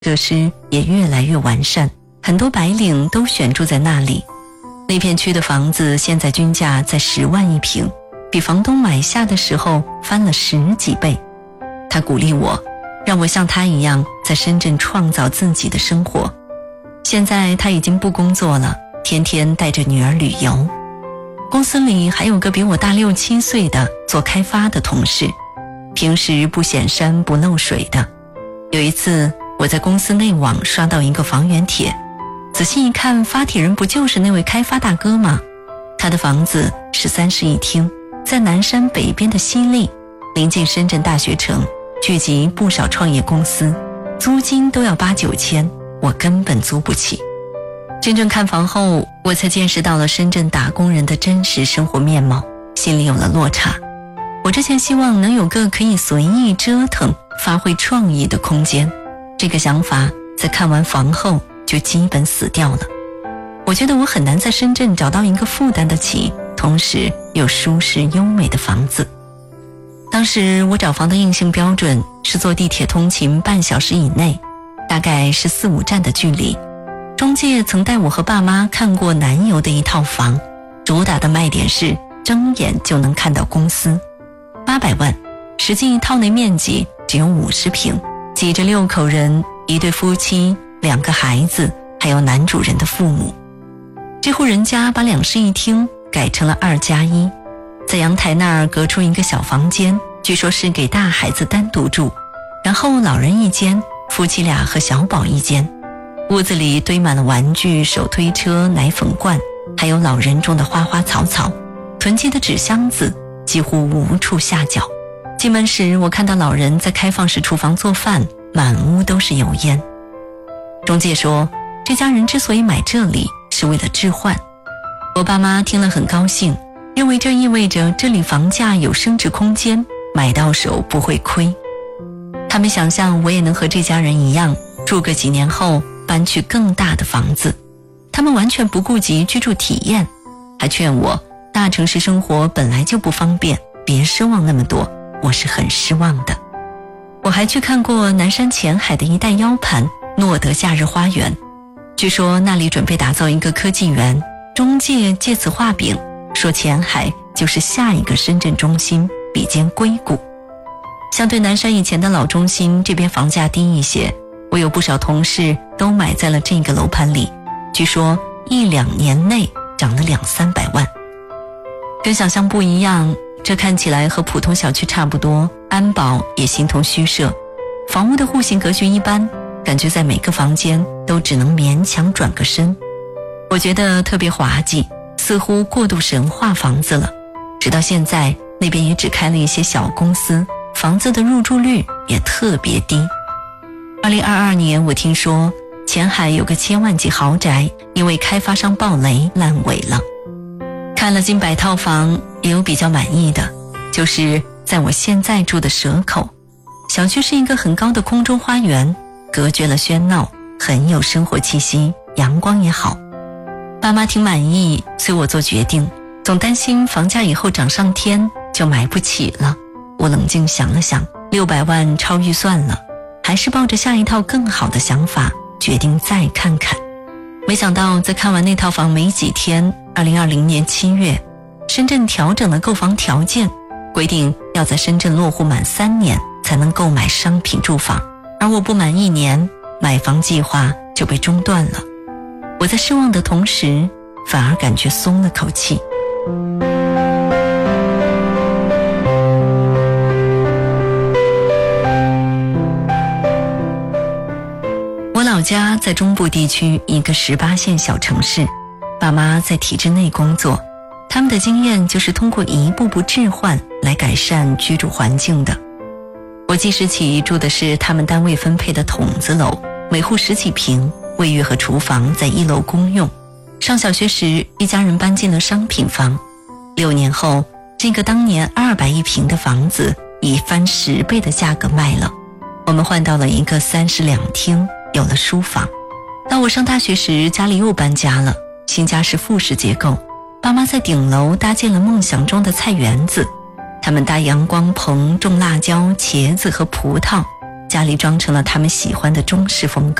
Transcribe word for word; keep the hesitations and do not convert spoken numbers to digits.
设施也越来越完善，很多白领都选住在那里。那片区的房子现在均价在十万一平，比房东买下的时候翻了十几倍。他鼓励我，让我像他一样在深圳创造自己的生活。现在他已经不工作了，天天带着女儿旅游。公司里还有个比我大六七岁的做开发的同事，平时不显山不漏水的。有一次我在公司内网刷到一个房源帖，仔细一看，发帖人不就是那位开发大哥吗？他的房子是三室一厅，在南山北边的西丽，临近深圳大学城，聚集不少创业公司，租金都要八九千，我根本租不起。真正看房后，我才见识到了深圳打工人的真实生活面貌，心里有了落差。我之前希望能有个可以随意折腾、发挥创意的空间，这个想法在看完房后就基本死掉了。我觉得我很难在深圳找到一个负担得起，同时又舒适优美的房子。当时我找房的硬性标准是坐地铁通勤半小时以内，大概是四五站的距离。中介曾带我和爸妈看过南邮的一套房，主打的卖点是睁眼就能看到公司，八百万，实际套内面积只有五十平，挤着六口人，一对夫妻，两个孩子，还有男主人的父母。这户人家把两室一厅改成了二加一，在阳台那儿隔出一个小房间，据说是给大孩子单独住，然后老人一间，夫妻俩和小宝一间。屋子里堆满了玩具、手推车、奶粉罐，还有老人种的花花草草，囤积的纸箱子几乎无处下脚。进门时，我看到老人在开放式厨房做饭，满屋都是油烟。中介说，这家人之所以买这里是为了置换。我爸妈听了很高兴，认为这意味着这里房价有升值空间，买到手不会亏。他们想象我也能和这家人一样，住个几年后搬去更大的房子。他们完全不顾及居住体验，还劝我大城市生活本来就不方便，别奢望那么多。我是很失望的。我还去看过南山前海的一带腰盘诺德假日花园，据说那里准备打造一个科技园，中介借此画饼，说前海就是下一个深圳中心，比肩硅谷。相对南山以前的老中心，这边房价低一些，我有不少同事都买在了这个楼盘里，据说一两年内涨了两三百万。跟想象不一样，这看起来和普通小区差不多，安保也形同虚设。房屋的户型格局一般，感觉在每个房间都只能勉强转个身。我觉得特别滑稽，似乎过度神化房子了。直到现在，那边也只开了一些小公司，房子的入住率也特别低。二零二二年，我听说前海有个千万级豪宅因为开发商暴雷烂尾了。看了近百套房，也有比较满意的，就是在我现在住的蛇口。小区是一个很高的空中花园，隔绝了喧闹，很有生活气息，阳光也好。爸妈挺满意，随我做决定，总担心房价以后涨上天就买不起了。我冷静想了想，六百万超预算了，还是抱着下一套更好的想法，决定再看看。没想到在看完那套房没几天，二零二零年七月，深圳调整了购房条件，规定要在深圳落户满三年才能购买商品住房，而我不满一年，买房计划就被中断了。我在失望的同时，反而感觉松了口气。我老家在中部地区一个十八线小城市，爸妈在体制内工作，他们的经验就是通过一步步置换来改善居住环境的。我记事起住的是他们单位分配的筒子楼，每户十几平，卫浴和厨房在一楼公用。上小学时，一家人搬进了商品房，六年后，这个当年二百一平的房子以翻十倍的价格卖了，我们换到了一个三室两厅，有了书房。到我上大学时，家里又搬家了，新家是复式结构，爸妈在顶楼搭建了梦想中的菜园子，他们搭阳光棚，种辣椒、茄子和葡萄， 家里装成了他们喜欢的中式风格。